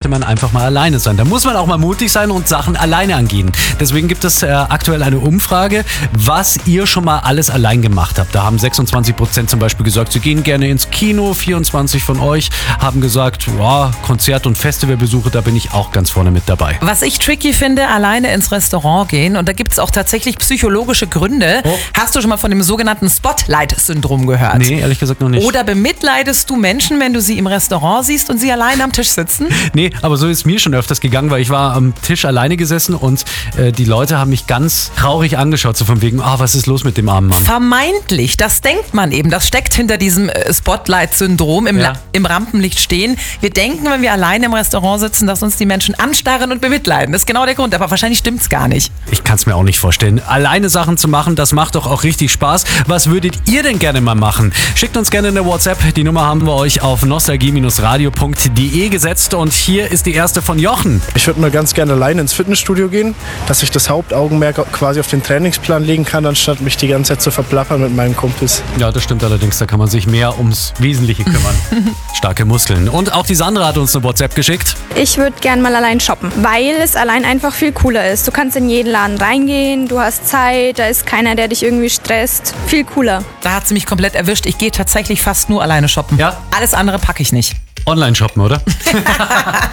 man einfach mal alleine sein. Da muss man auch mal mutig sein und Sachen alleine angehen. Deswegen gibt es aktuell eine Umfrage, was ihr schon mal alles allein gemacht habt. Da haben 26% zum Beispiel gesagt, sie gehen gerne ins Kino. 24 von euch haben gesagt, ja, Konzert- und Festivalbesuche, da bin ich auch ganz vorne mit dabei. Was ich tricky finde, alleine ins Restaurant gehen. Und da gibt es auch tatsächlich psychologische Gründe. Oh. Hast du schon mal von dem sogenannten Spotlight-Syndrom gehört? Nee, ehrlich gesagt noch nicht. Oder bemitleidest du Menschen, wenn du sie im Restaurant siehst und sie alleine am Tisch sitzen? Nee, aber so ist mir schon öfters gegangen, weil ich war am Tisch alleine gesessen und die Leute haben mich ganz traurig angeschaut, so von wegen, was ist los mit dem armen Mann? Vermeintlich, das denkt man eben. Das steckt hinter diesem Spotlight-Syndrom, im Rampenlicht stehen. Wir denken, wenn wir alleine im Restaurant sitzen, dass uns die Menschen anstarren und bemitleiden. Das ist genau der Grund, aber wahrscheinlich stimmt's gar nicht. Ich kann es mir auch nicht vorstellen. Alleine Sachen zu machen, das macht doch auch richtig Spaß. Was würdet ihr denn gerne mal machen? Schickt uns gerne eine WhatsApp. Die Nummer haben wir euch auf nostalgie-radio.de gesetzt und hier ist die erste von Jochen. Ich würde nur ganz gerne alleine ins Fitnessstudio gehen, dass ich das Hauptaugenmerk quasi auf den Trainingsplan legen kann, anstatt mich die ganze Zeit zu verplappern mit meinen Kumpels. Ja, das stimmt allerdings. Da kann man sich mehr ums Wesentliche kümmern. Starke Muskeln. Und auch die Sandra hat uns eine WhatsApp geschickt. Ich würde gern mal allein shoppen, weil es allein einfach viel cooler ist. Du kannst in jeden Laden reingehen, du hast Zeit, da ist keiner, der dich irgendwie stresst. Viel cooler. Da hat sie mich komplett erwischt. Ich gehe tatsächlich fast nur alleine shoppen. Ja? Alles andere packe ich nicht. Online shoppen, oder?